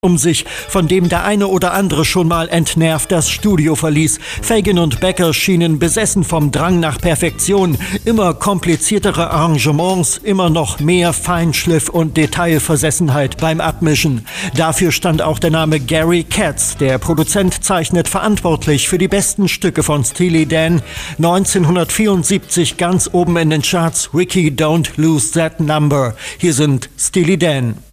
um sich, von dem der eine oder andere schon mal entnervt das Studio verließ. Fagen und Becker schienen besessen vom Drang nach Perfektion, immer kompliziertere Arrangements, immer noch mehr Feinschliff und Detailversessenheit beim Abmischen. Dafür stand auch der Name Gary Katz. Der Produzent zeichnet verantwortlich für die besten Stücke von Steely Dan. 1974 ganz oben in den Charts, Ricky Don't Lose That Number. Hier sind Steely Dan.